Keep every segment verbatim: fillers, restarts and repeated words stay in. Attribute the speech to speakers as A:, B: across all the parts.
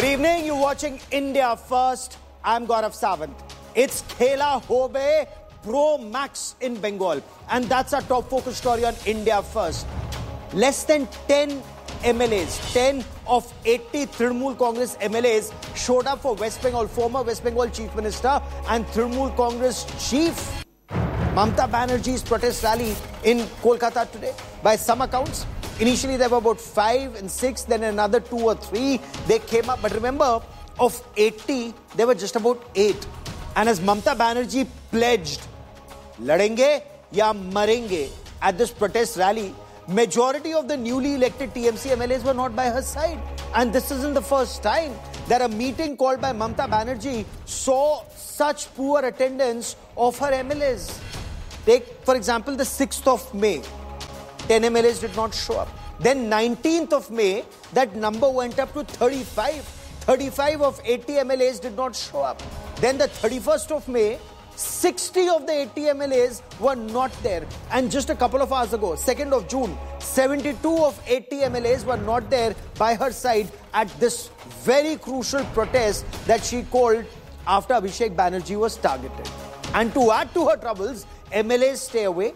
A: evening, you're watching India First. I'm Gaurav Sawant. It's Khela Hobe Pro Max in Bengal. And that's our top focus story on India First. Less than ten M L As, ten of eighty Trinamool Congress M L As showed up for West Bengal, former West Bengal Chief Minister and Trinamool Congress Chief Mamata Banerjee's protest rally in Kolkata today. By some accounts, initially there were about five and six, then another two or three. They came up, but remember, of eighty, there were just about eight. And as Mamata Banerjee pledged, ladenge ya marenge, at this protest rally, majority of the newly elected T M C M L As were not by her side. And this isn't the first time that a meeting called by Mamata Banerjee saw such poor attendance of her M L As. Take, for example, the sixth of May. ten M L As did not show up. Then nineteenth of May, that number went up to thirty-five. thirty-five of eighty M L As did not show up. Then the thirty-first of May, sixty of the eighty M L As were not there. And just a couple of hours ago, second of June, seventy-two of eighty M L As were not there by her side at this very crucial protest that she called after Abhishek Banerjee was targeted. And to add to her troubles, M L As stay away.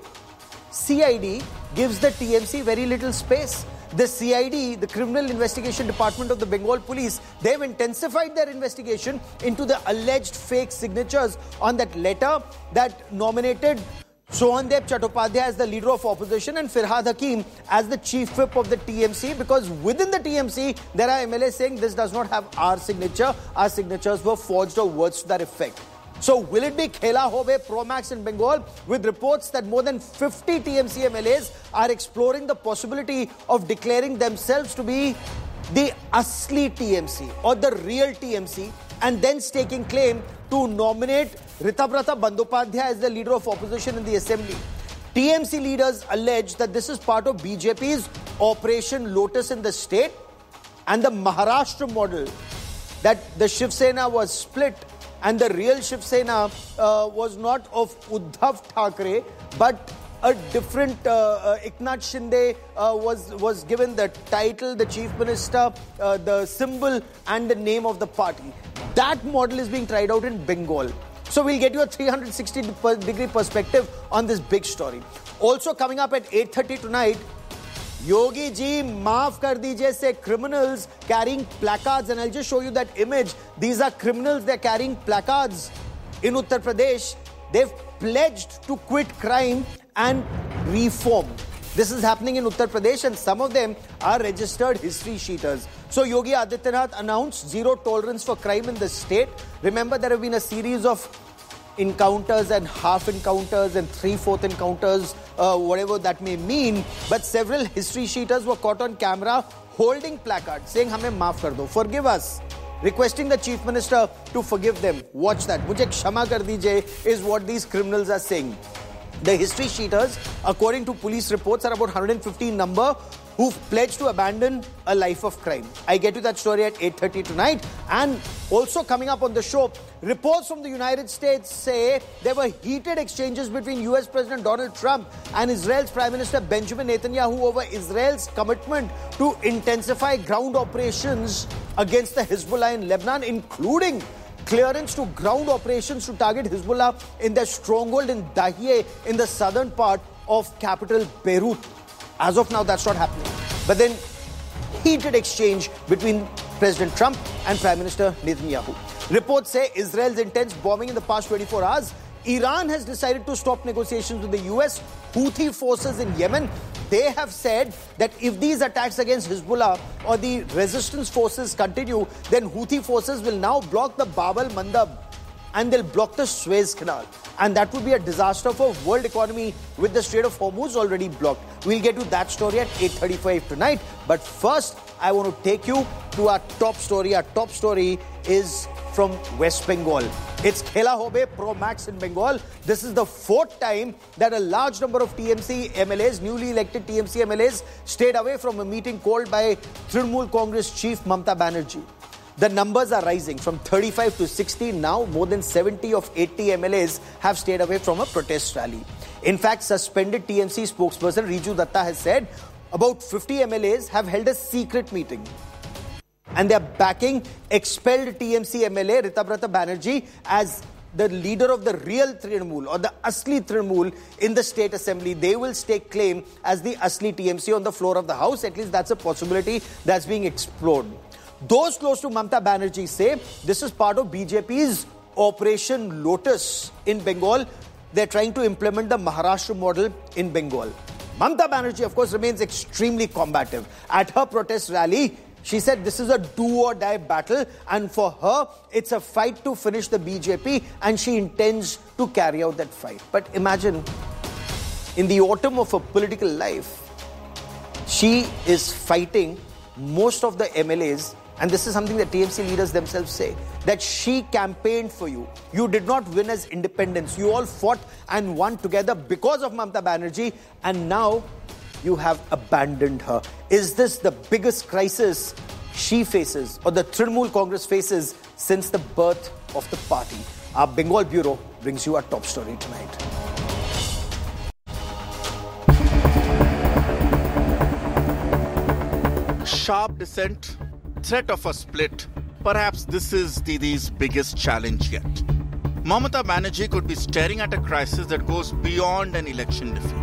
A: C I D gives the T M C very little space. The C I D, the Criminal Investigation Department of the Bengal Police, they've intensified their investigation into the alleged fake signatures on that letter that nominated Sohandep Chattopadhyay as the leader of opposition and Firhad Hakim as the chief whip of the T M C, because within the T M C, there are M L As saying this does not have our signature. Our signatures were forged, or words to that effect. So will it be Khela Hobe Pro Max in Bengal, with reports that more than fifty T M C M L As are exploring the possibility of declaring themselves to be the Asli T M C or the real T M C, and then staking claim to nominate Ritabrata Bandyopadhyay as the leader of opposition in the assembly? T M C leaders allege that this is part of B J P's Operation Lotus in the state, and the Maharashtra model, that the Shiv Sena was split and the real Shiv Sena uh, was not of Uddhav Thackeray, but a different uh, uh, Eknath Shinde uh, was, was given the title, the chief minister, uh, the symbol and the name of the party. That model is being tried out in Bengal. So we'll get you a three hundred sixty degree perspective on this big story. Also coming up at eight thirty tonight, Yogi ji, maaf kar dijiye, say criminals carrying placards, and I'll just show you that image. These are criminals, they're carrying placards in Uttar Pradesh. They've pledged to quit crime and reform. This is happening in Uttar Pradesh, and some of them are registered history sheeters. So Yogi Adityanath announced zero tolerance for crime in the state. Remember, there have been a series of encounters and half encounters and three-fourth encounters, uh, whatever that may mean. But several history sheeters were caught on camera holding placards saying, "Hame maaf kar do, forgive us," requesting the chief minister to forgive them. Watch that. Mujhe kshama kar dijiye is what these criminals are saying. The history sheeters, according to police reports, are about one hundred fifty in number, who've pledged to abandon a life of crime. I get to that story at eight thirty tonight. And also coming up on the show, reports from the United States say there were heated exchanges between U S President Donald Trump and Israel's Prime Minister Benjamin Netanyahu over Israel's commitment to intensify ground operations against the Hezbollah in Lebanon, including clearance to ground operations to target Hezbollah in their stronghold in Dahiyeh in the southern part of capital Beirut. As of now, that's not happening. But then, heated exchange between President Trump and Prime Minister Netanyahu. Reports say Israel's intense bombing in the past twenty-four hours. Iran has decided to stop negotiations with the U S. Houthi forces in Yemen, they have said that if these attacks against Hezbollah or the resistance forces continue, then Houthi forces will now block the Bab al-Mandab and they'll block the Suez Canal. And that would be a disaster for world economy, with the Strait of Hormuz already blocked. We'll get to that story at eight thirty-five tonight. But first, I want to take you to our top story. Our top story is from West Bengal. It's Khela Hobe Pro Max in Bengal. This is the fourth time that a large number of T M C M L As, newly elected T M C M L As, stayed away from a meeting called by Trinamool Congress Chief Mamata Banerjee. The numbers are rising from thirty-five to sixty. Now, more than seventy of eighty M L As have stayed away from a protest rally. In fact, suspended T M C spokesperson Riju Datta has said about fifty M L As have held a secret meeting. and they're backing expelled T M C M L A Ritabrata Banerjee as the leader of the real Trinamool or the Asli Trinamool in the State Assembly. They will stake claim as the Asli T M C on the floor of the House. At least that's a possibility that's being explored. Those close to Mamata Banerjee say this is part of B J P's Operation Lotus in Bengal. They're trying to implement the Maharashtra model in Bengal. Mamata Banerjee, of course, remains extremely combative. At her protest rally, she said this is a do-or-die battle, and for her, it's a fight to finish the B J P, and she intends to carry out that fight. But imagine, in the autumn of her political life, she is fighting most of the M L As, and this is something that T M C leaders themselves say, that she campaigned for you. You did not win as independents. You all fought and won together because of Mamata Banerjee, and now you have abandoned her. Is this the biggest crisis she faces, or the Trinamool Congress faces, since the birth of the party? Our Bengal Bureau brings you our top story tonight.
B: Sharp dissent, threat of a split. Perhaps this is Didi's biggest challenge yet. Mamata Banerjee could be staring at a crisis that goes beyond an election defeat.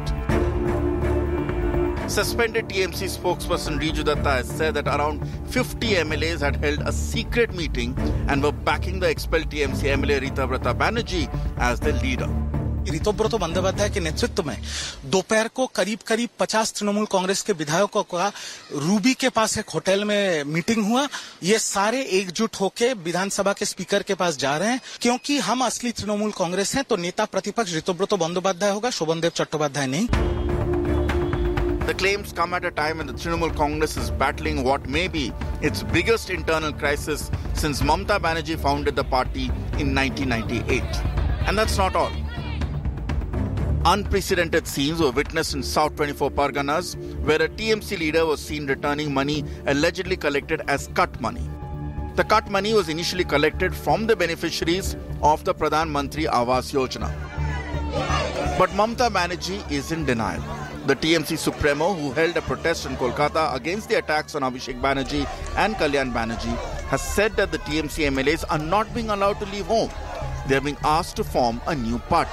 B: Suspended T M C spokesperson Riju Datta has said that around fifty M L As had held a secret meeting and were backing the expelled T M C M L A Ritabrata Banerjee as the leader.
C: Ritabrata Bandyopadhyay के नेतृत्व में दोपहर को करीब करीब पचास तृणमूल कांग्रेस के विधायकों का रूबी के पास एक होटल में मीटिंग हुआ। ये सारे एकजुट होकर विधानसभा के स्पीकर के पास जा रहे हैं, क्योंकि हम असली तृणमूल कांग्रेस हैं, तो नेता प्रतिपक्ष ऋतुव्रत बंदोपाध्याय होगा, शोभनदेव चट्टोपाध्याय नहीं।
B: The claims come at a time when the Trinamool Congress is battling what may be its biggest internal crisis since Mamata Banerjee founded the party in nineteen ninety-eight. And that's not all. Unprecedented scenes were witnessed in South twenty-four Parganas, where a T M C leader was seen returning money allegedly collected as cut money. The cut money was initially collected from the beneficiaries of the Pradhan Mantri Awas Yojana. But Mamata Banerjee is in denial. The T M C Supremo, who held a protest in Kolkata against the attacks on Abhishek Banerjee and Kalyan Banerjee, has said that the T M C M L As are not being allowed to leave home. They are being asked to form a new party.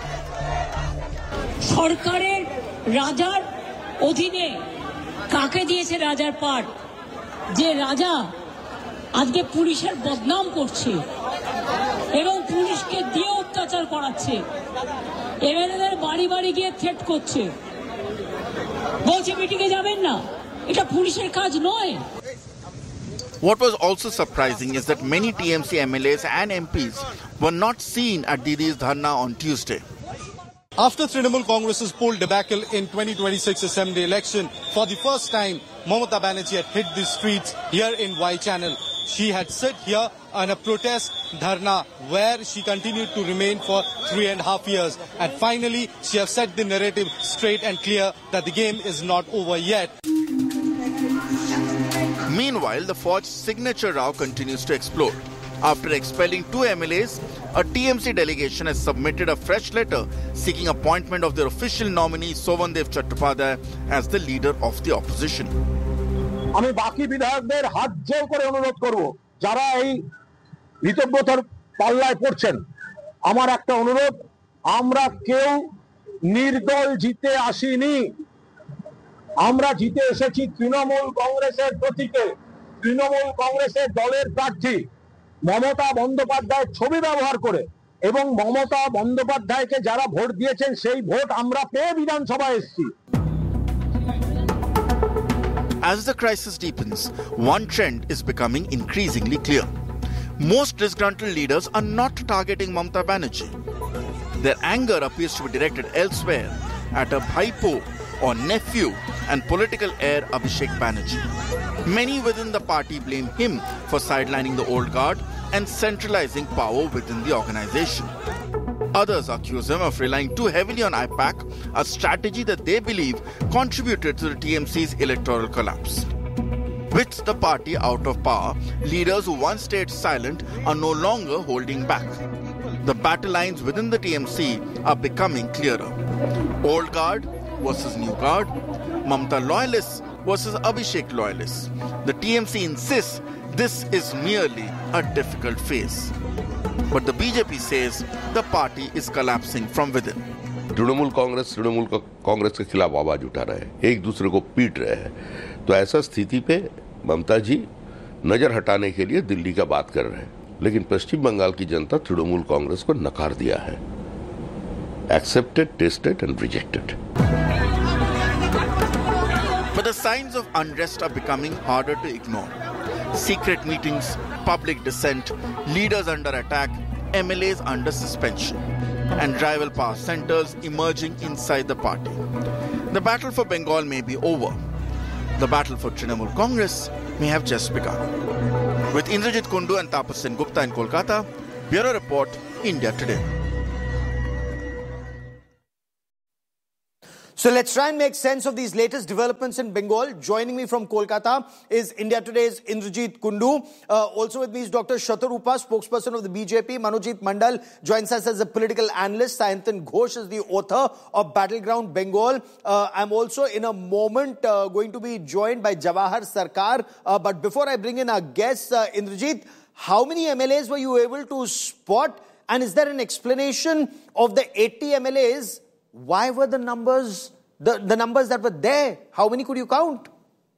D: সরকারের রাজার অধীনে কাকে দিয়েছে রাজার পাট, যে রাজা আজকে পুলিশের বদনাম করছে এবং পুলিশকে দিয়ে অত্যাচার করাচ্ছে, এমএলএদের বাড়ি বাড়ি গিয়ে থ্রেট করছে, বলছে মিটিংয়ে যাবেন না, এটা পুলিশের কাজ নয়।
B: What was also surprising is that many T M C M L As and M Ps were not seen at Didi's dharna on Tuesday.
E: After Trinamool Congress's poll debacle in twenty twenty-six Assembly election, for the first time, Mamata Banerjee had hit the streets here in Y Channel. She had sit here on a protest dharna where she continued to remain for three and a half years. And finally, she has set the narrative straight and clear that the game is not over yet.
B: Meanwhile, the forged signature row continues to explode. After expelling two M L As, a T M C delegation has submitted a fresh letter seeking appointment of their official nominee Shobhandev Chattopadhyay as the leader of the opposition.
F: আমি বাকি বিধায়কদের হাত জোড় করে অনুরোধ করব, যারা এই ঋতব্রতর পাল্লায় পড়ছেন, আমার একটা অনুরোধ, আমরা কেউ নির্দল জিতে আসিনি, আমরা জিতে এসেছি তৃণমূল কংগ্রেসের প্রতীকে। তৃণমূল কংগ্রেসের দলের প্রার্থী মমতা বন্দ্যোপাধ্যায়ের ছবি ব্যবহার করে এবং মমতা বন্দ্যোপাধ্যায়কে যারা ভোট দিয়েছেন সেই ভোট আমরা পেয়ে বিধানসভায় এসেছি।
B: As the crisis deepens, one trend is becoming increasingly clear. Most disgruntled leaders are not targeting Mamata Banerjee. Their anger appears to be directed elsewhere at a bhaipo or nephew and political heir Abhishek Banerjee. Many within the party blame him for sidelining the old guard and centralizing power within the organization. Others accuse him of relying too heavily on I PAC, a strategy that they believe contributed to the T M C's electoral collapse. With the party out of power, leaders who once stayed silent are no longer holding back. The battle lines within the T M C are becoming clearer. Old guard versus new guard, Mamata loyalists versus Abhishek loyalists. The T M C insists this is merely a difficult phase. But the B J P says the party is collapsing from within.
G: Trinamool Congress Trinamool Congress के खिलाफ आवाज उठा रहे हैं, एक दूसरे को पीट रहे हैं। तो ऐसा स्थिति पे ममता जी नजर हटाने के लिए दिल्ली का बात कर रहे हैं, लेकिन पश्चिम बंगाल की जनता तृणमूल कांग्रेस को नकार दिया है। Accepted, tasted and rejected.
B: But the signs of unrest are becoming harder to ignore. Secret meetings, public dissent, leaders under attack, M L As under suspension, and rival power centers emerging inside the party. The battle for Bengal may be over. The battle for Trinamool Congress may have just begun. With Indrajit Kundu and Tapas Sen Gupta in Kolkata, Bureau Report, India Today.
A: So let's try and make sense of these latest developments in Bengal. Joining me from Kolkata is India Today's Indrajit Kundu. Uh, also with me is Doctor Shatarupa, spokesperson of the B J P. Manojit Mandal joins us as a political analyst. Sayantan Ghosh is the author of Battleground Bengal. Uh, I'm also in a moment uh, going to be joined by Jawahar Sarkar. Uh, but before I bring in our guests, uh, Indrajit, how many M L As were you able to spot? And is there an explanation of the eighty M L As? Why were the numbers, the, the numbers that were there, how many could you count?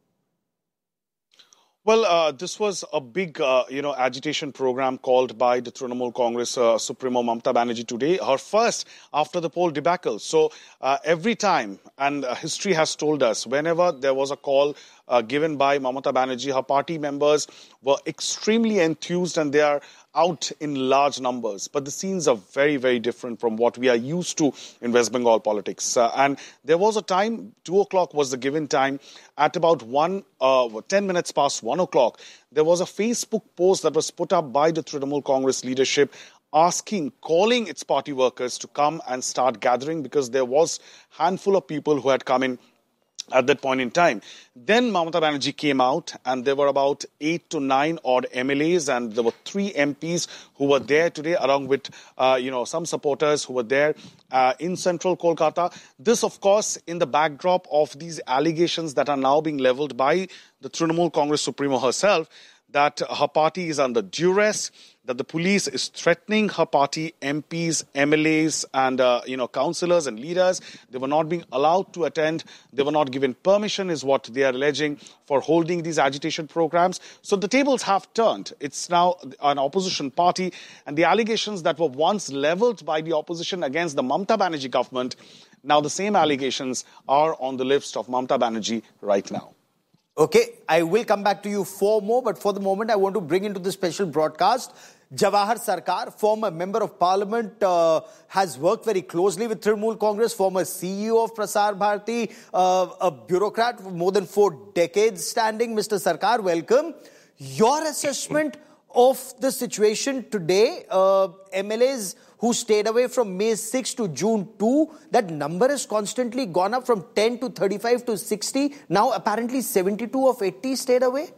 H: Well, uh, this was a big, uh, you know, agitation program called by the Trinamool Congress uh, Supremo Mamta Banerjee today, her first after the poll debacle. So uh, every time, and uh, history has told us, whenever there was a call uh, given by Mamata Banerjee, her party members were extremely enthused and they are out in large numbers. But the scenes are very, very different from what we are used to in West Bengal politics. Uh, and there was a time, two o'clock was the given time, at about one, uh, ten minutes past one o'clock, there was a Facebook post that was put up by the Trinamool Congress leadership asking, calling its party workers to come and start gathering because there was a handful of people who had come in at that point in time. Then Mamata Banerjee came out and there were about eight to nine odd M L As and there were three M Ps who were there today along with, uh, you know, some supporters who were there uh, in central Kolkata. This, of course, in the backdrop of these allegations that are now being leveled by the Trinamool Congress Supremo herself, that her party is under duress, that the police is threatening her party M Ps, M L As and, uh, you know, councillors and leaders. They were not being allowed to attend. They were not given permission is what they are alleging for holding these agitation programs. So the tables have turned. It's now an opposition party and the allegations that were once levelled by the opposition against the Mamata Banerjee government, now the same allegations are on the lips of Mamata Banerjee right now.
A: Okay, I will come back to you for more, but for the moment I want to bring into this special broadcast Jawahar Sarkar, former member of parliament, uh, has worked very closely with Trinamool Congress, former C E O of Prasar Bharati, uh, a bureaucrat for more than four decades standing. Mister Sarkar, welcome. Your assessment of the situation today, uh, M L As who stayed away from May sixth to June second, that number has constantly gone up from ten to thirty-five to sixty. Now apparently seventy-two of eighty stayed away.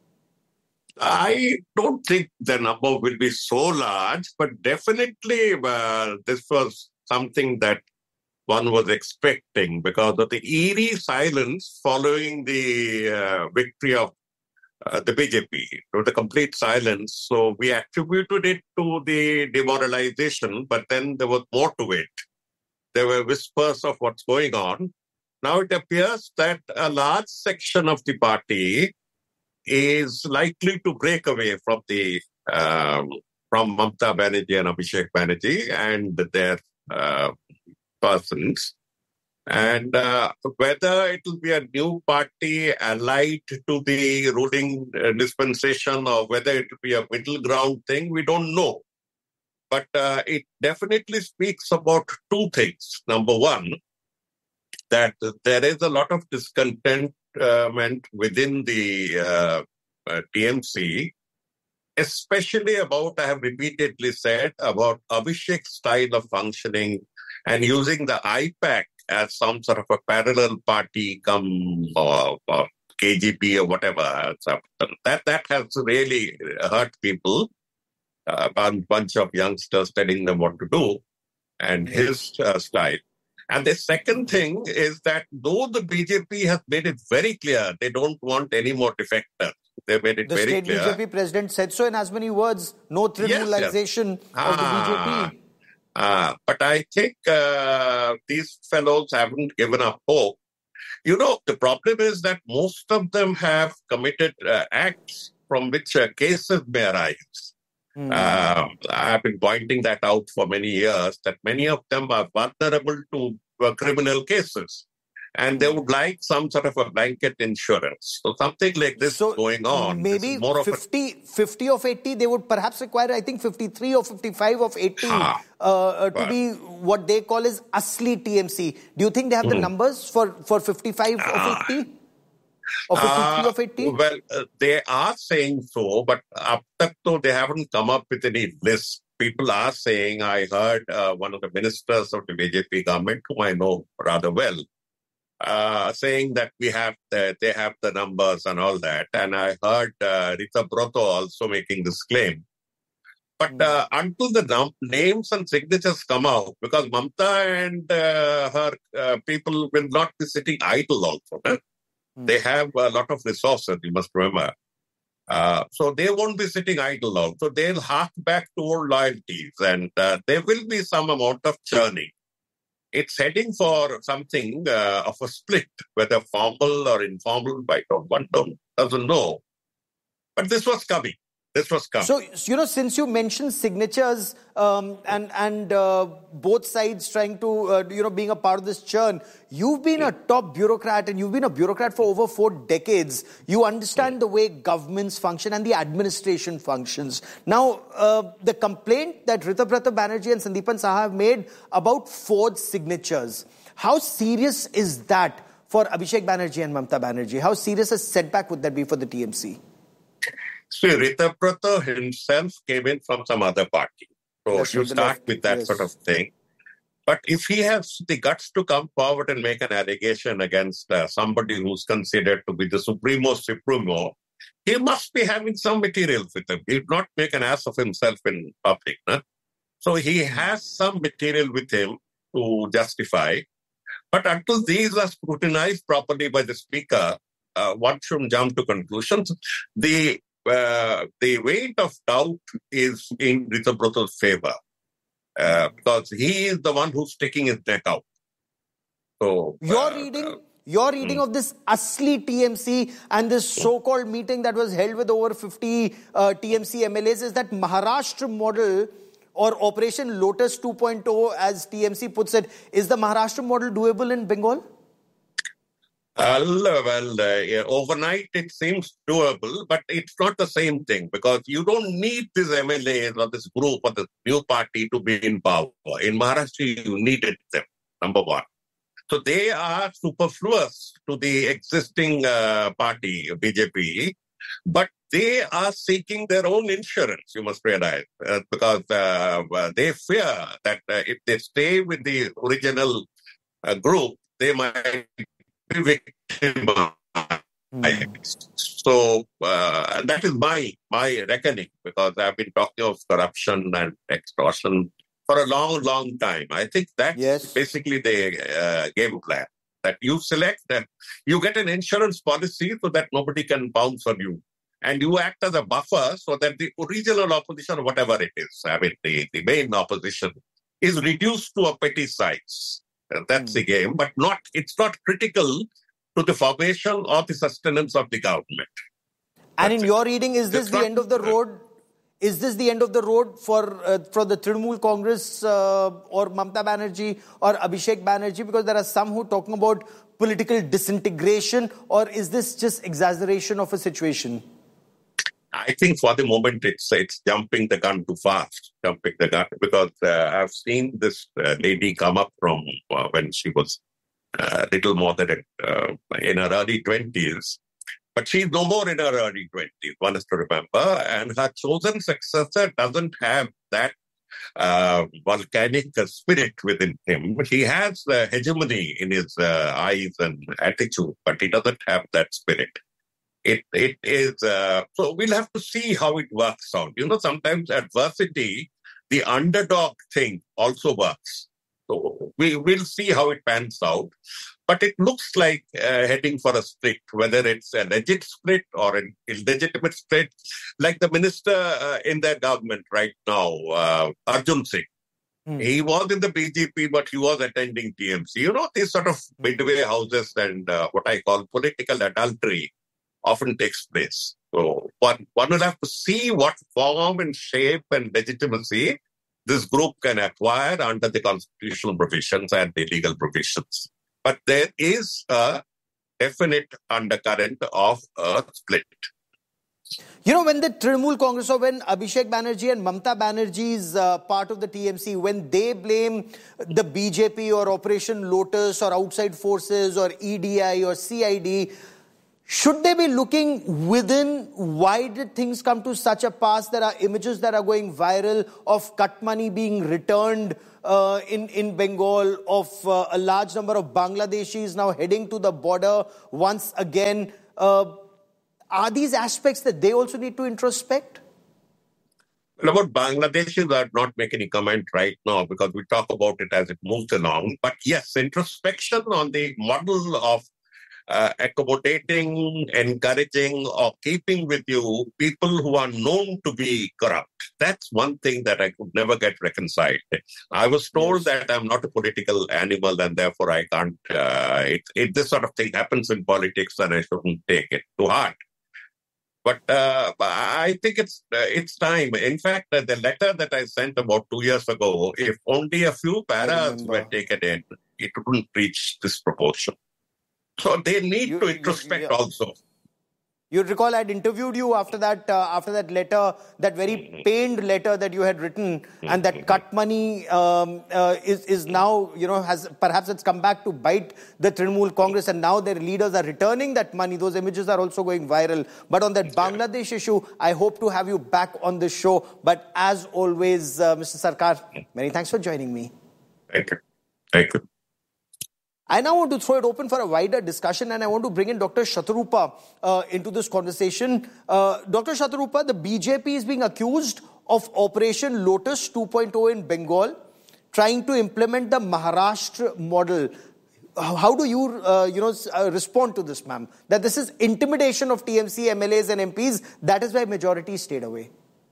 I: I don't think the number will be so large, but definitely uh, this was something that one was expecting because of the eerie silence following the uh, victory of uh, the B J P. It was a complete silence. So we attributed it to the demoralization, but then there was more to it. There were whispers of what's going on. Now it appears that a large section of the party is likely to break away from the um, from Mamata Banerjee and Abhishek Banerjee and their uh, persons. And uh, whether it will be a new party allied to the ruling uh, dispensation or whether it will be a middle ground thing, we don't know. But uh, it definitely speaks about two things. Number one, that there is a lot of discontent uh, within the uh, uh, T M C, especially about, I have repeatedly said, about Abhishek's style of functioning and using the I PAC as some sort of a parallel party come or, or K G P or whatever. That, that has really hurt people. Uh, a bunch of youngsters telling them what to do and his uh, style. And the second thing is that though the B J P has made it very clear they don't want any more defectors, They made it
A: the
I: very
A: state
I: clear.
A: B J P president said so in as many words. No tribunalization
I: yes, yes.
A: of the
I: Ah,
A: B J P.
I: Ah, but I think uh, these fellows haven't given up hope. You know, the problem is that most of them have committed uh, acts from which uh, cases may arise. Mm. Uh, I've been pointing that out for many years, that many of them are vulnerable to uh, criminal cases. And they would like some sort of a blanket insurance. So something like this
A: so
I: going on.
A: Maybe
I: more
A: fifty,
I: of a...
A: fifty of eighty, they would perhaps require, I think, fifty-three or fifty-five of eighty ah, uh, uh, to be what they call as asli T M C. Do you think they have mm. the numbers for, for fifty-five ah, of eighty? Or fifty-three
I: uh,
A: of eighty?
I: Well, uh, they are saying so, but up to now they haven't come up with any list. People are saying, I heard uh, one of the ministers of the B J P government, whom I know rather well, Uh, saying that we have the, they have the numbers and all that. And I heard uh, Ritabroto also making this claim. But uh, until the num- names and signatures come out, because Mamta and uh, her uh, people will not be sitting idle also. Eh? Mm. They have a lot of resources, you must remember. Uh, so they won't be sitting idle also. They'll hark back to old loyalties, and uh, there will be some amount of churning. It's heading for something uh, of a split, whether formal or informal, by one don't, doesn't know. But this was coming. This was coming.
A: So, you know, since you mentioned signatures um, and and uh, both sides trying to, uh, you know, being a part of this churn, you've been a top bureaucrat and you've been a bureaucrat for over four decades. You understand the way governments function and the administration functions. Now, uh, the complaint that Ritabrata Banerjee and Sandeepan Saha have made about forged signatures, how serious is that for Abhishek Banerjee and Mamta Banerjee? How serious a setback would that be for the T M C?
I: See, Ritabrata himself came in from some other party. So yes, you start left. with that yes. sort of thing. But if he has the guts to come forward and make an allegation against uh, somebody who's considered to be the supremo supremo, he must be having some material with him. He'll not make an ass of himself in public. Huh? So he has some material with him to justify. But until these are scrutinized properly by the speaker, uh, one shouldn't jump to conclusions. The Uh, the weight of doubt is in Ritabrata's favor uh, because he is the one who's sticking his neck out. So
A: your
I: uh,
A: reading, your reading hmm. of this asli T M C and this so-called meeting that was held with over fifty uh, T M C M L As is that Maharashtra model or Operation Lotus two point oh, as T M C puts it, is the Maharashtra model doable in Bengal?
I: Uh, well, uh, yeah, overnight it seems doable, but it's not the same thing because you don't need this M L As or this group or this new party to be in power. In Maharashtra, you needed them, number one. So they are superfluous to the existing uh, party, B J P, but they are seeking their own insurance, you must realize, uh, because uh, they fear that uh, if they stay with the original uh, group, they might victimized. Mm. So uh, that is my my reckoning, because I've been talking of corruption and extortion for a long, long time. I think that's yes. basically the uh, game plan. That you select, that you get an insurance policy so that nobody can bounce on you. And you act as a buffer so that the original opposition, whatever it is, I mean, the, the main opposition, is reduced to a petty size. That's the game, but not. It's not critical to the formation or the sustenance of the government.
A: And
I: That's
A: in
I: it.
A: your reading, is this
I: it's
A: the
I: not,
A: end of the road? Is this the end of the road for uh, for the Trinamool Congress uh, or Mamta Banerjee or Abhishek Banerjee? Because there are some who are talking about political disintegration, or is this just exaggeration of a situation?
I: I think for the moment it's it's jumping the gun too fast, jumping the gun, because uh, I've seen this uh, lady come up from uh, when she was a uh, little more than uh, in her early twenties, but she's no more in her early twenties, one has to remember, and her chosen successor doesn't have that uh, volcanic uh, spirit within him. He has uh, hegemony in his uh, eyes and attitude, but he doesn't have that spirit. It It is, uh, so we'll have to see how it works out. You know, sometimes adversity, the underdog thing also works. So we will see how it pans out. But it looks like uh, heading for a split, whether it's a legit split or an illegitimate split, like the minister uh, in their government right now, uh, Arjun Singh. Hmm. He was in the B J P, but he was attending T M C. You know, these sort of midway houses and uh, what I call political adultery often takes place. So one, one will have to see what form and shape and legitimacy this group can acquire under the constitutional provisions and the legal provisions. But there is a definite undercurrent of a split.
A: You know, when the Trinamool Congress or when Abhishek Banerjee and Mamata Banerjee is uh, part of the T M C, when they blame the B J P or Operation Lotus or outside forces or E D I or C I D, should they be looking within? Why did things come to such a pass? There are images that are going viral of cut money being returned uh, in, in Bengal, of uh, a large number of Bangladeshis now heading to the border once again. Uh, are these aspects that they also need to introspect?
I: Well, about Bangladeshis, I'd not make any comment right now because we talk about it as it moves along. But yes, introspection on the model of Uh, accommodating, encouraging, or keeping with you people who are known to be corrupt. That's one thing that I could never get reconciled. I was told yes. that I'm not a political animal and therefore I can't, uh, it, it, this sort of thing happens in politics and I shouldn't take it to heart. But uh, I think it's uh, it's time. In fact, uh, the letter that I sent about two years ago, if only a few paras were taken in, it wouldn't reach this proportion. So they need you, to introspect you, yeah. also.
A: You recall I'd interviewed you after that uh, after that letter, that very mm-hmm. pained letter that you had written, mm-hmm. and that cut money um, uh, is is now, you know, has perhaps it's come back to bite the Trinamool Congress, and now their leaders are returning that money. Those images are also going viral. But on that Bangladesh yeah. issue, I hope to have you back on the show. But as always, uh, Mister Sarkar, many thanks for joining me.
I: Thank you. Thank you.
A: I now want to throw it open for a wider discussion, and I want to bring in Doctor Shatarupa uh, into this conversation. Uh, Doctor Shatarupa, the B J P is being accused of Operation Lotus two point oh in Bengal, trying to implement the Maharashtra model. How do you, uh, you know, uh, respond to this, ma'am? That this is intimidation of T M C M L As and M Ps. That is why majority stayed away.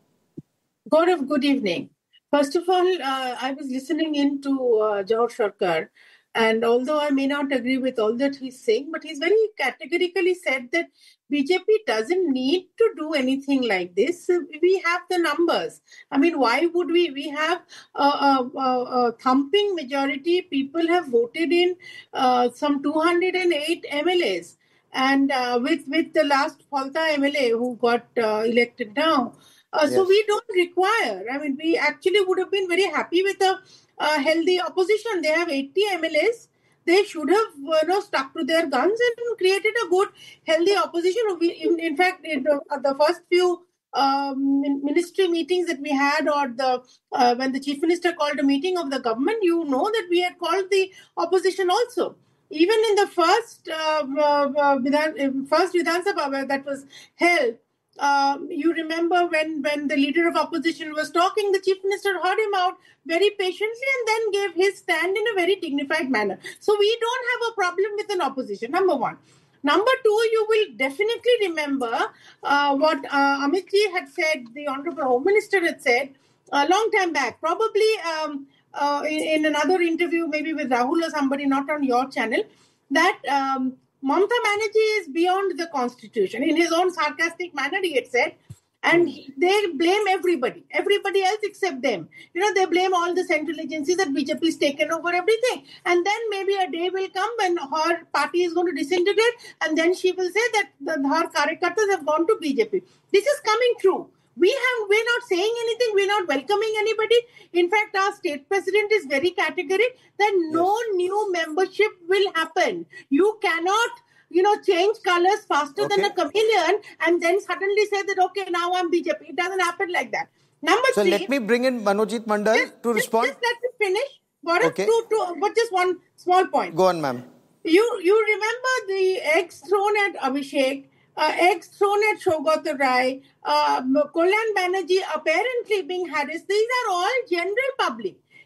J: Gaurav, good evening. First of all, uh, I was listening in to uh, Jawahar Sarkar. And although I may not agree with all that he's saying, but he's very categorically said that B J P doesn't need to do anything like this. We have the numbers. I mean, why would we? We have a, a, a thumping majority. People have voted in uh, some two hundred eight M L As. And uh, with, with the last Falta M L A who got uh, elected now. Uh, yes. So we don't require. I mean, we actually would have been very happy with a Uh, healthy opposition. They have eighty M L As. They should have uh, you know, stuck to their guns and created a good, healthy opposition. We, in, in fact, in the, uh, the first few um, ministry meetings that we had, or the uh, when the chief minister called a meeting of the government, you know that we had called the opposition also. Even in the first uh, uh, Vidhan, first Vidhan Sabha that was held, Um, you remember when, when the leader of opposition was talking, the chief minister heard him out very patiently and then gave his stand in a very dignified manner. So we don't have a problem with an opposition, number one. Number two, you will definitely remember uh, what uh, Amit Ji had said, the Honorable Home Minister had said a long time back, probably um, uh, in, in another interview, maybe with Rahul or somebody, not on your channel, that um, Mamata Banerjee is beyond the constitution. In his own sarcastic manner, he had said, and they blame everybody, everybody else except them. You know, they blame all the central agencies that B J P is taken over everything. And then maybe a day will come when her party is going to disintegrate, and then she will say that the, her Karyakartas have gone to B J P. This is coming true. We have, we're not saying anything, we're not welcoming anybody. In fact, our state president is very categorical that no yes. new membership will happen. You cannot, you know, change colors faster okay. than a chameleon and then suddenly say that, okay, now I'm B J P. It doesn't happen like that. Number
A: so
J: three.
A: So let me bring in Manojit Mandal
J: just,
A: to respond.
J: Just, just let me finish. Gaurav, okay. to, to, but just one small point.
A: Go on, ma'am.
J: You, you remember the eggs thrown at Abhishek, Uh, eggs thrown at Shogat Rai, uh, Kalyan Banerjee apparently being harassed. These are all general public.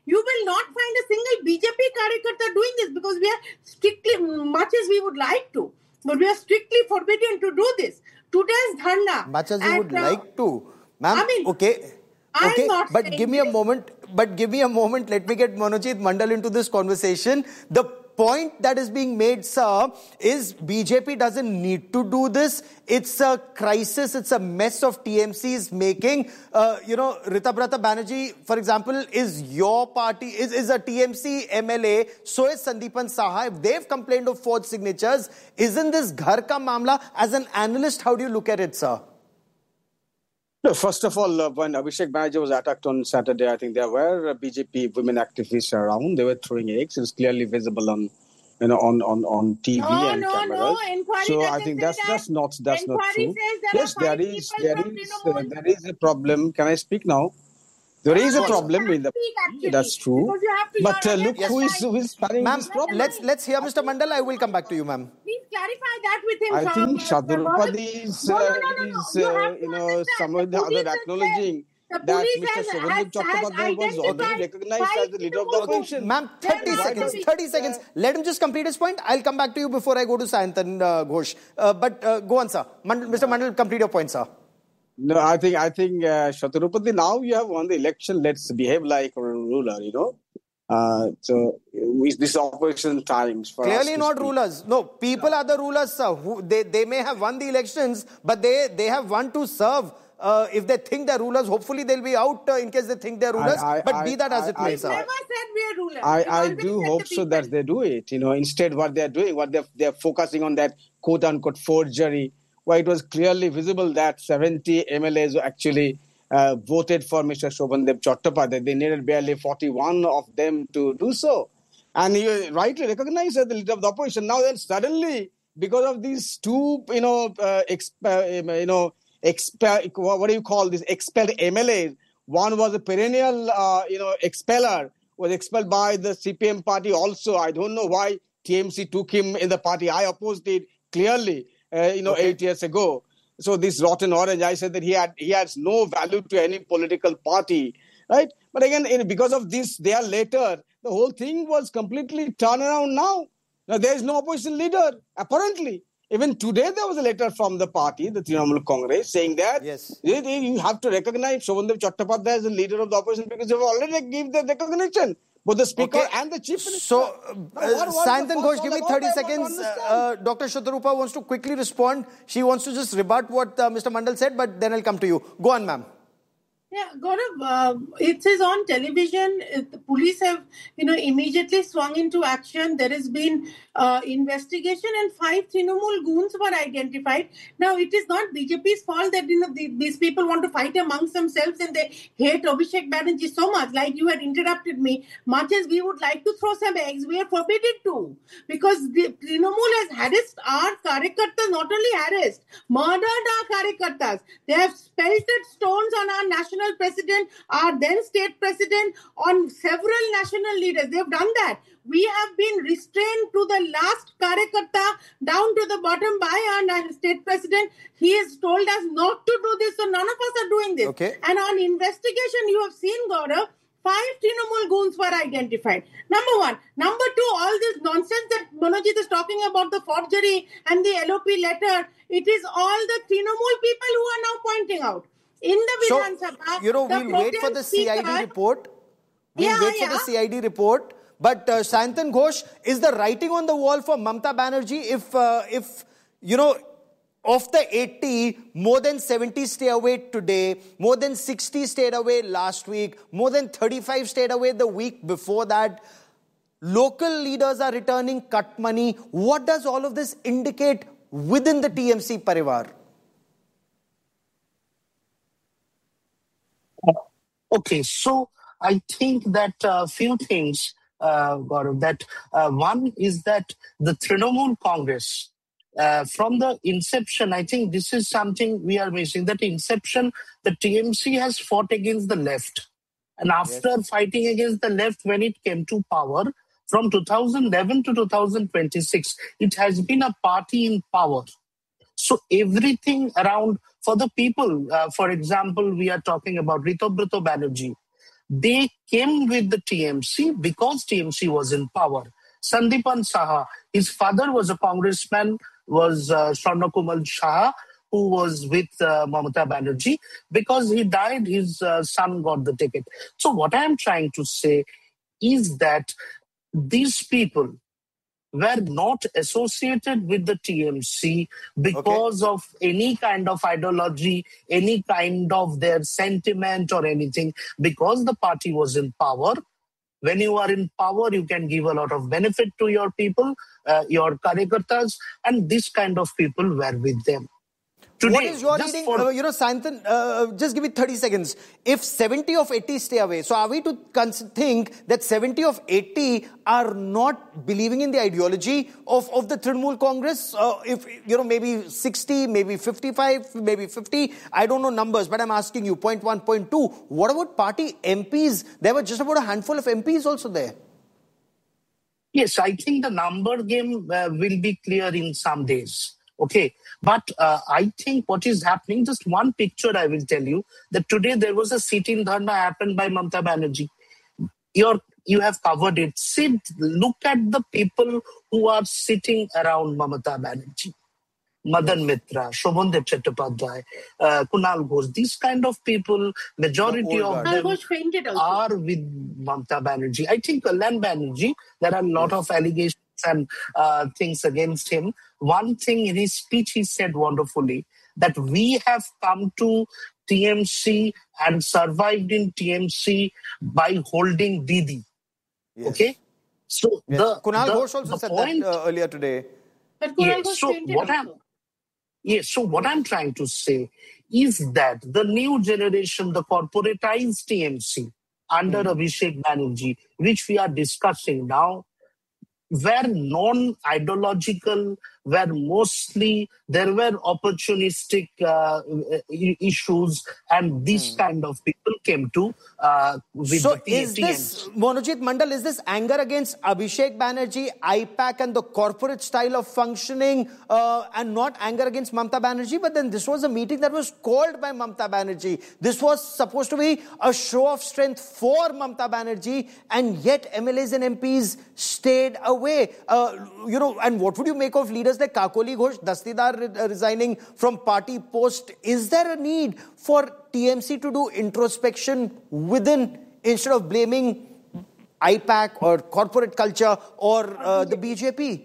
J: you will not find a single B J P Karyakarta doing this because we are strictly, much as we would like to, but we are strictly forbidden to do this. Today's dharna.
A: Much as you
J: and,
A: would
J: uh,
A: like to. Ma'am,
J: I mean,
A: okay.
J: I'm
A: Okay,
J: not
A: but
J: saying
A: give me a
J: this.
A: moment. But give me a moment. Let me get Manojit Mandal into this conversation. The point that is being made, sir, is B J P doesn't need to do this. It's a crisis. It's a mess of T M C is making. Uh, you know, Ritabrata Banerjee, for example, is your party, is, is a T M C M L A. So is Sandeepan Saha. If they've complained of forged signatures, isn't this ghar ka mamla? As an analyst, how do you look at it, sir?
K: No, first of all, uh, when Abhishek Banerjee was attacked on Saturday, I think there were uh, B J P women activists around. They were throwing eggs. It was clearly visible on, you know, on on, on T V
J: No,
K: and
J: no,
K: cameras.
J: no. Inquiry
K: So I
J: doesn't
K: think
J: say
K: that's
J: that.
K: that's not that's not
J: Inquiry
K: true.
J: says there
K: Yes,
J: are
K: there
J: five
K: is
J: people
K: there
J: from
K: is uh,
J: Trinamool.
K: there is a problem. Can I speak now? There is a
J: No,
K: problem
J: you
K: in the.
J: can't speak, actually,
K: That's true.
J: because you have to-
K: But
J: you're
K: uh,
J: on
K: look
J: your
K: who is
J: side.
K: who is spanning
A: Ma'am,
K: this problem.
A: let's let's hear Mister Mandal. I will come back to you, ma'am.
J: Please clarify that with him,
K: I
J: Shah-
K: think
J: Shah-
K: Shaturupati is,
J: No, no,
K: uh,
J: no, no, no.
K: is
J: You
K: uh,
J: have to
K: you know,
J: understand.
K: some
J: The
K: of the
J: police
K: other
J: has
K: acknowledging
J: said- the
K: that
J: police
K: Mister
J: has-
K: Shobhandeep
J: has-
K: Chattopadhyay was
J: has
K: already
J: identified
K: recognized
J: five
K: as the leader of the
J: Trinamool
K: opposition.
A: Ma'am, thirty
J: Why
A: seconds,
J: don't-
A: thirty seconds. Let him just complete his point. I'll come back to you before I go to Sayantan uh, Ghosh. Uh, but uh, go on, sir. Mandal, Mister Mandal, complete your point, sir.
K: No, I think I think uh, Shaturupati, now you have won the election. Let's behave like a ruler, you know. Uh, so we, this is opposition times for us
A: Clearly
K: to
A: not
K: speak.
A: rulers. No, people are the rulers, sir. Who, they, they may have won the elections, but they, they have won to serve. Uh, if they think they're rulers, hopefully they'll be out uh, in case they think they're rulers.
K: I- I-
A: but be that as
K: I-
A: it
K: I-
A: may,
J: We've
A: sir.
J: never said we are rulers.
K: I,
J: We've
K: I
J: always
K: do
J: said
K: hope
J: the
K: so
J: people.
K: that they do it. You know, instead what they're doing, what they're, they're focusing on that quote-unquote forgery, where it was clearly visible that seventy M L As actually uh, voted for Mister Shobhandeep Chattopadhyay. They needed barely forty-one of them to do so. And you rightly recognized as the leader of the opposition. Now then suddenly, because of these two, you know, uh, exp- uh, you know, expel, what do you call this, expelled M L As, one was a perennial, uh, you know, expeller, was expelled by the C P M party also. I don't know why T M C took him in the party. I opposed it clearly, uh, you know,
A: Okay.
K: eight years ago. So this rotten orange, I said that he had he has no value to any political party, right? But again, in, because of this, they are later, the whole thing was completely turned around now. Now there is no opposition leader, apparently. Even today, there was a letter from the party, the Trinamool Congress, saying that
A: Yes.
K: they- they- you have to recognize Shobhandeep Chattopadhyay as the leader of the opposition because they've already given the recognition, both the speaker
A: Okay.
K: and the chief minister.
A: So, uh,
K: Now, what was the
A: Sayantan
K: fuss
A: Ghosh,
K: all
A: give me
K: about?
A: thirty
K: I want to
A: seconds.
K: understand.
A: Uh, Doctor Shatarupa wants to quickly respond. She wants to just rebut what uh, Mister Mandal said, but then I'll come to you. Go on, ma'am.
J: Yeah, Gaurav, uh, it is on television. Uh, The police have, you know, immediately swung into action. There has been uh, investigation, and five Trinamool goons were identified. Now, it is not B J P's fault that, you know, the, these people want to fight amongst themselves and they hate Abhishek Banerjee so much. Like you had interrupted me, much as we would like to throw some eggs, we are forbidden to, because the Trinamool has harassed our Karyakartas, not only harassed, murdered our Karyakartas. They have pelted stones on our national president, our then state president, on several national leaders. They have done that. We have been restrained to the last Karyakarta, down to the bottom, by our state president. He has told us not to do this, so none of us are doing this.
A: Okay.
J: And on investigation, you have seen, Gaurav, five Trinamool goons were identified. Number one. Number two, all this nonsense that Manojit is talking about, the forgery and the L O P letter, it is all the Trinamool people who are now pointing out. In the
A: So,
J: Vidhan Sabha,
A: you know,
J: the
A: we'll wait for
J: pro tem
A: the C I D
J: speaker-
A: report. We'll
J: Yeah,
A: wait for
J: yeah.
A: the C I D report. But uh, Sayantan Ghosh, is the writing on the wall for Mamta Banerjee if, uh, if you know, of the eighty, more than seventy stay away today, more than sixty stayed away last week, more than thirty-five stayed away the week before that. Local leaders are returning cut money. What does all of this indicate within the T M C Parivar?
L: Okay, so I think that a uh, few things, uh, Gaurav, that uh, one is that the Trinamool Congress, uh, from the inception, I think this is something we are missing, that inception, the T M C has fought against the left. And after yes. fighting against the left when it came to power, from two thousand eleven to two thousand twenty-six, it has been a party in power. So everything around for the people, uh, for example, we are talking about Ritabrata Banerjee. they came with the T M C because T M C was in power. Sandipan Saha, his father was a congressman, was uh, Swarnakumal Saha, who was with uh, Mamata Banerjee. Because he died, his uh, son got the ticket. So what I am trying to say is that these people were not associated with the T M C because okay. of any kind of ideology, any kind of their sentiment or anything, because the party was in power. When you are in power, you can give a lot of benefit to your people, uh, your karyakartas, and this kind of people were with them. Today,
A: what is your reading? For, uh, you know, Sayantan, uh, just give me thirty seconds. If seventy of eighty stay away, so are we to think that seventy of eighty are not believing in the ideology of, of the Trinamool Congress? Uh, if, you know, maybe sixty, maybe fifty-five, maybe fifty, I don't know numbers, but I'm asking you, point one, point two. What about party M Ps? There were just about a handful of M Ps also there.
L: Yes, I think the number game uh, will be clear in some days. Okay, but uh, I think what is happening, just one picture I will tell you, that today there was a sit-in dharna happened by Mamata Banerjee. You're, you have covered it. Sit, look at the people who are sitting around Mamata Banerjee. Madan Mitra, Shobhandev Chattopadhyay, uh, Kunal Ghosh, these kind of people, majority of them are with Mamata Banerjee. I think Kalyan Banerjee, there are a lot yes. of allegations and uh, things against him. One thing in his speech he said wonderfully, that we have come to T M C and survived in T M C by holding Didi. Yes. Okay? So
A: yes.
L: the
A: Kunal
L: the,
A: Ghosh also
L: the
A: said
L: point,
A: that uh, earlier today.
J: But Kunal
L: yes,
J: Ghosh
L: so what I'm, yes, so what I'm trying to say is that the new generation, the corporatized T M C under mm. Abhishek Banerjee, which we are discussing now, were non-ideological, were mostly, there were opportunistic uh, issues, and these mm. kind of people came to uh, with
A: so
L: the
A: is this, Monojit Mandal, is this anger against Abhishek Banerjee, I PAC and the corporate style of functioning uh, and not anger against Mamata Banerjee? But then this was a meeting that was called by Mamata Banerjee. This was supposed to be a show of strength for Mamata Banerjee, and yet M L As and M Ps stayed away. Way, uh, you know, and what would you make of leaders like Kakoli Ghosh, Dastidar re- resigning from party post? Is there a need for T M C to do introspection within instead of blaming I PAC or corporate culture or uh, the B J P?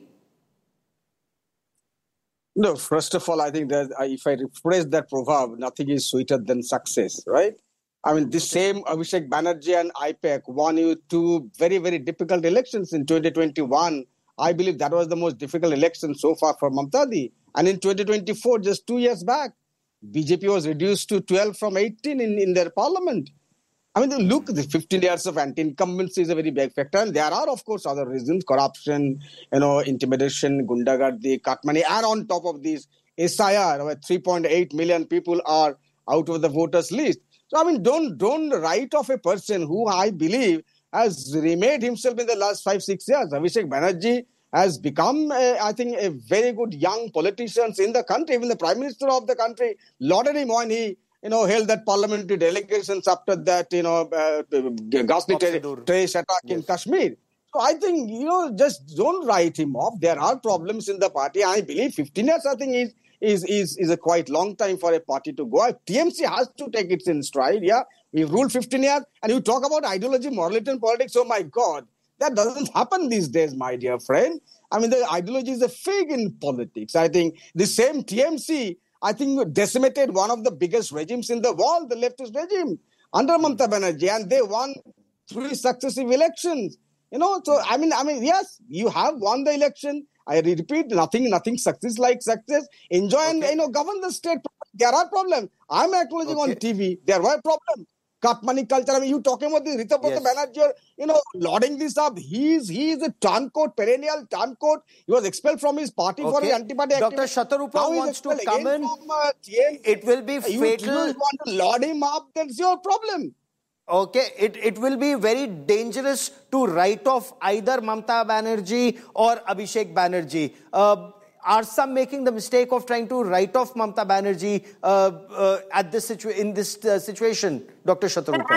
K: No, first of all, I think that if I rephrase that proverb, nothing is sweeter than success, right? I mean, this same Abhishek Banerjee and I PAC won you two very, very difficult elections in twenty twenty-one. I believe that was the most difficult election so far for Mamata Di. And in twenty twenty-four, just two years back, B J P was reduced to twelve from eighteen in, in their parliament. I mean, look, the fifteen years of anti-incumbency is a very big factor. And there are, of course, other reasons, corruption, you know, intimidation, gundagardi, cut money. And on top of this, S I R, where three point eight million people are out of the voters list. So, I mean, don't don't write off a person who I believe has remade himself in the last five, six years. Abhishek Banerjee has become, a, I think, a very good young politician in the country. Even the Prime Minister of the country lauded him when he, you know, held that parliamentary delegations after that, you know, uh, ghastly terrorist attack yes. in Kashmir. So I think, you know, just don't write him off. There are problems in the party. I believe fifteen years, I think, is Is, is is a quite long time for a party to go. T M C has to take it in stride. Yeah, we've ruled fifteen years, and you talk about ideology, morality, and politics. Oh my God, that doesn't happen these days, my dear friend. I mean, the ideology is a fig in politics. I think the same T M C, I think, decimated one of the biggest regimes in the world, the leftist regime, under Mamata Banerjee, and they won three successive elections. You know, so I mean, I mean, yes, you have won the election. I repeat, nothing, nothing success like success. Enjoy okay. and, you know, govern the state. There are problems. I'm acknowledging okay. on T V. There were problems. Cut money culture. I mean, you talking about the Ritabhrata yes. Banerjee, you know, lauding this up. He's he is a turncoat, perennial turncoat. He was expelled from his party okay. for his anti-party
A: activity. Doctor Shatarupa wants to come in. From, uh, it will be
K: you,
A: fatal.
K: You want to laud him up, that's your problem.
A: Okay, it, it will be very dangerous to write off either Mamata Banerjee or Abhishek Banerjee. Uh, are some making the mistake of trying to write off Mamata Banerjee uh, uh, at this situ- in this uh, situation, Doctor Shatarupa?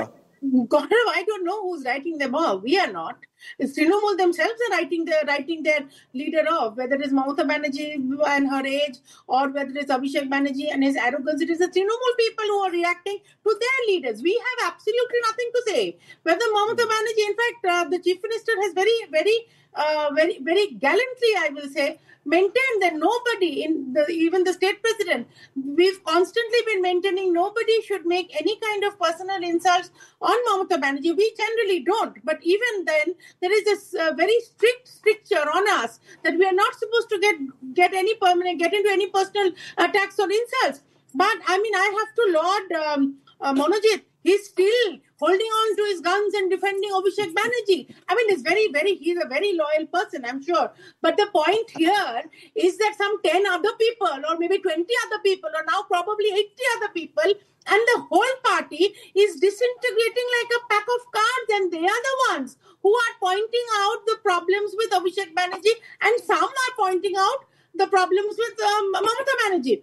J: Gaurav, I don't know who's writing them off. We are not. It's Trinamool themselves are writing their writing their leader off, whether it's Mamata Banerjee and her age, or whether it's Abhishek Banerjee and his arrogance. It is the Trinamool people who are reacting to their leaders. We have absolutely nothing to say. Whether Mamata Banerjee, in fact, uh, the chief minister has very, very, uh, very, very gallantly, I will say, maintained that nobody, in the, even the state president, we've constantly been maintaining nobody should make any kind of personal insults on Mamata Banerjee. We generally don't. But even then, there is this uh, very strict stricture on us that we are not supposed to get get any permanent, get into any personal attacks or insults. But I mean, I have to laud um, uh, Monojit. He's still holding on to his guns and defending Abhishek Banerjee. I mean, it's very, very, he's a very loyal person, I'm sure. But the point here is that some ten other people or maybe twenty other people or now probably eighty other people and the whole party is disintegrating like a pack of cards, and they are the ones who are pointing out the problems with Abhishek Banerjee, and some are pointing out the problems with um, Mamata Banerjee.